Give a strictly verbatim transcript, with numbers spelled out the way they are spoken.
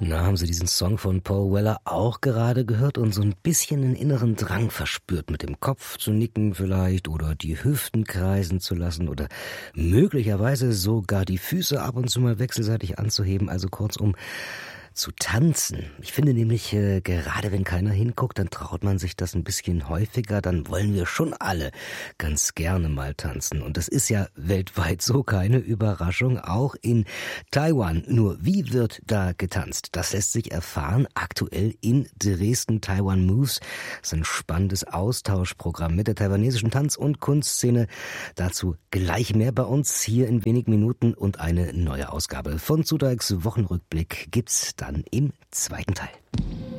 Na, haben Sie diesen Song von Paul Weller auch gerade gehört und so ein bisschen einen inneren Drang verspürt, mit dem Kopf zu nicken vielleicht oder die Hüften kreisen zu lassen oder möglicherweise sogar die Füße ab und zu mal wechselseitig anzuheben, also kurzum zu tanzen. Ich finde nämlich, äh, gerade wenn keiner hinguckt, dann traut man sich das ein bisschen häufiger, dann wollen wir schon alle ganz gerne mal tanzen. Und das ist ja weltweit so keine Überraschung, auch in Taiwan. Nur wie wird da getanzt? Das lässt sich erfahren aktuell in Dresden. Taiwan Moves, das ist ein spannendes Austauschprogramm mit der taiwanesischen Tanz- und Kunstszene. Dazu gleich mehr bei uns hier in wenigen Minuten und eine neue Ausgabe von Zudeiks Wochenrückblick gibt's dann im zweiten Teil.